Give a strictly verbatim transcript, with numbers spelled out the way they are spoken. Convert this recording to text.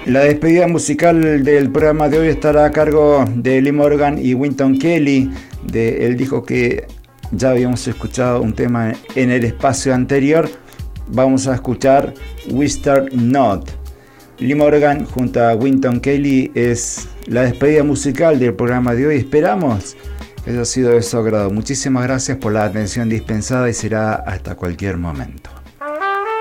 La despedida musical del programa de hoy estará a cargo de Lee Morgan y Wynton Kelly. De, él dijo que ya habíamos escuchado un tema en el espacio anterior. Vamos a escuchar We Start Not. Lee Morgan junto a Wynton Kelly es la despedida musical del programa de hoy. Esperamos que haya sido de su agrado. Muchísimas gracias por la atención dispensada y será hasta cualquier momento.